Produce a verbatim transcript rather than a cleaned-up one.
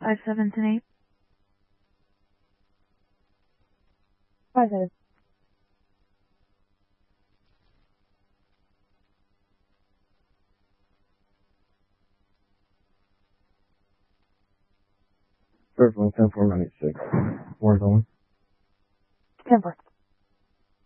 Five seven ten eight. Five seven. First one, ten four ninety six. Warzone. Ten four.